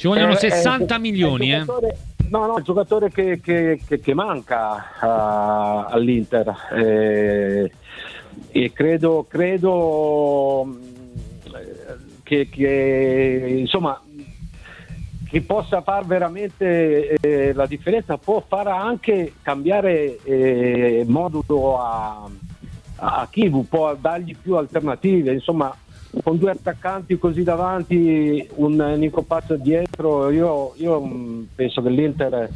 Ci vogliono 60 milioni, No, il giocatore che manca all'Inter, e credo che insomma, che possa far veramente la differenza, può far anche cambiare modulo a Chivu, può dargli più alternative, insomma. Con due attaccanti così davanti, un Nico Paz dietro, io penso che l'Inter,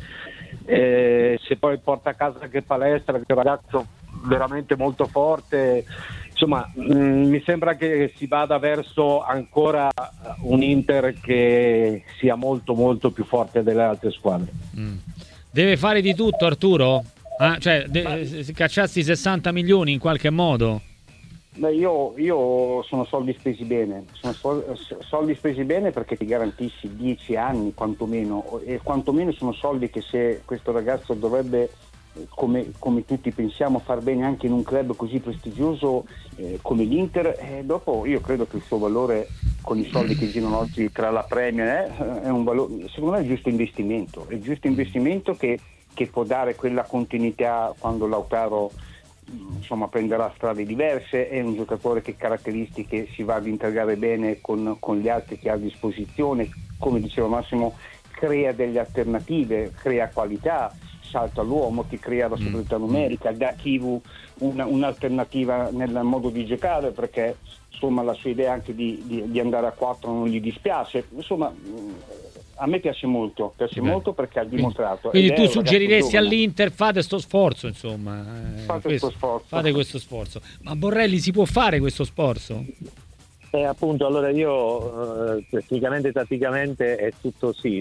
se poi porta a casa anche Palestra, che è un ragazzo veramente molto forte, insomma, mi sembra che si vada verso ancora un Inter che sia molto molto più forte delle altre squadre. Deve fare di tutto, Arturo? Cioè, cacciarsi 60 milioni in qualche modo? Beh, io sono soldi spesi bene, soldi spesi bene perché ti garantisci 10 anni quantomeno, e quantomeno sono soldi che, se questo ragazzo dovrebbe, come tutti pensiamo, far bene anche in un club così prestigioso come l'Inter, dopo io credo che il suo valore, con i soldi che girano oggi tra la Premier, è un valore, secondo me è giusto investimento, che può dare quella continuità quando Lautaro insomma prenderà strade diverse. È un giocatore che caratteristiche si va ad integrare bene con gli altri che ha a disposizione, come diceva Massimo, crea delle alternative, crea qualità, salta l'uomo, ti crea la superiorità numerica, dà a Chivu un'alternativa nel modo di giocare, perché insomma la sua idea anche di andare a 4 non gli dispiace, insomma a me piace molto perché ha dimostrato. Quindi tu suggeriresti all'Inter: fate sto sforzo, insomma. Fate questo sforzo. Ma Borrelli, si può fare questo sforzo? Appunto, allora io tecnicamente, tatticamente è tutto sì.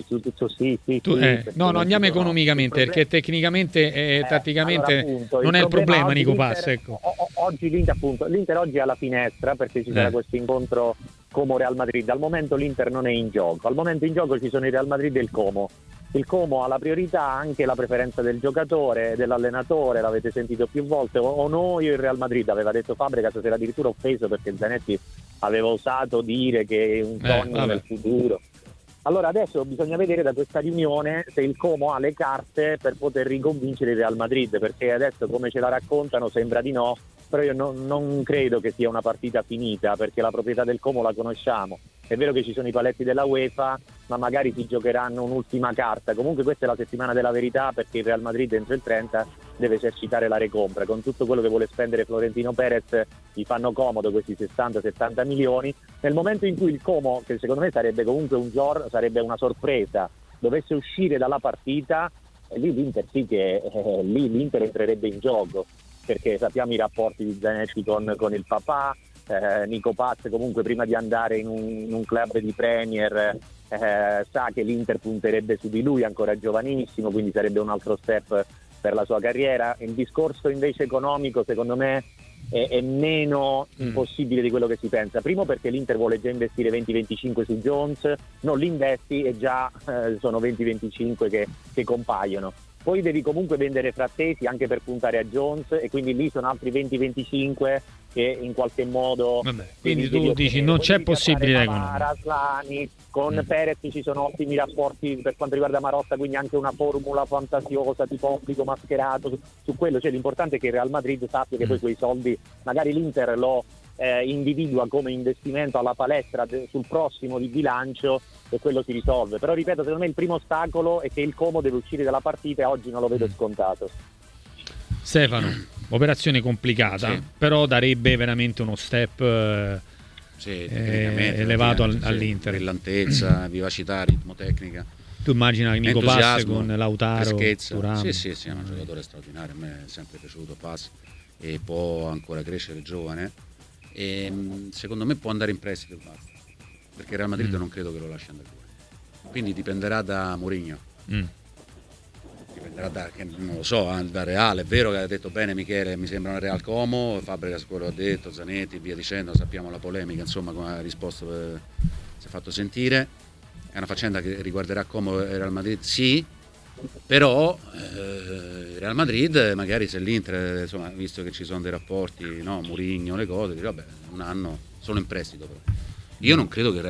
No, andiamo economicamente, perché tecnicamente e tatticamente allora, appunto, non è il problema, Nico Pass. Ecco. Oggi l'Inter oggi è alla finestra, perché ci sarà questo incontro Como-Real Madrid. Al momento l'Inter non è in gioco, al momento in gioco ci sono il Real Madrid e il Como. Il Como ha la priorità, anche la preferenza del giocatore, dell'allenatore, l'avete sentito più volte, o noi o il Real Madrid. Aveva detto Fabregas, si era addirittura offeso perché Zanetti aveva osato dire che è un sogno nel futuro. Allora adesso bisogna vedere da questa riunione se il Como ha le carte per poter riconvincere il Real Madrid, perché adesso, come ce la raccontano, sembra di no, però io non credo che sia una partita finita, perché la proprietà del Como la conosciamo. È vero che ci sono i paletti della UEFA, ma magari si giocheranno un'ultima carta. Comunque questa è la settimana della verità, perché il Real Madrid entro il 30 deve esercitare la recompra. Con tutto quello che vuole spendere Florentino Perez gli fanno comodo questi 60-70 milioni. Nel momento in cui il Como, che secondo me sarebbe comunque sarebbe una sorpresa, dovesse uscire dalla partita, lì l'Inter l'Inter entrerebbe in gioco, perché sappiamo i rapporti di Zanetti con il papà. Nico Paz comunque, prima di andare in un club di Premier, sa che l'Inter punterebbe su di lui, ancora giovanissimo, quindi sarebbe un altro step per la sua carriera. Il discorso invece economico, secondo me, è meno impossibile di quello che si pensa. Primo, perché l'Inter vuole già investire 20-25 su Jones, non li investi e già sono 20-25 che compaiono. Poi devi comunque vendere Frattesi anche per puntare a Jones, e quindi lì sono altri 20-25 che in qualche modo... Vabbè, quindi tu dici non c'è possibilità economica. Con Perez ci sono ottimi rapporti per quanto riguarda Marotta, quindi anche una formula fantasiosa tipo obbligo mascherato su quello. Cioè, l'importante è che il Real Madrid sappia che poi quei soldi, magari l'Inter lo individua come investimento alla palestra sul prossimo di bilancio, e quello si risolve. Però ripeto, secondo me il primo ostacolo è che il Como deve uscire dalla partita, e oggi non lo vedo scontato. Stefano, operazione complicata, però darebbe veramente uno step elevato all'Inter. Brillantezza, vivacità, ritmo, tecnica. Tu immagina Nico Pass con Lautaro, Thuram. Sì, è un giocatore straordinario, a me è sempre piaciuto Pass e può ancora crescere, giovane, e secondo me può andare in prestito e basta, perché il Real Madrid non credo che lo lasci andare fuori, quindi dipenderà da Mourinho. Dipenderà che non lo so, da Real. È vero che ha detto bene Michele, mi sembra un Real Como, Fabregas quello ha detto, Zanetti, via dicendo, sappiamo la polemica, insomma, come ha risposto, si è fatto sentire. È una faccenda che riguarderà Como e Real Madrid, sì, però Real Madrid magari, se l'Inter, insomma, visto che ci sono dei rapporti, no, Mourinho, le cose, dice, vabbè, un anno solo in prestito, però io non credo che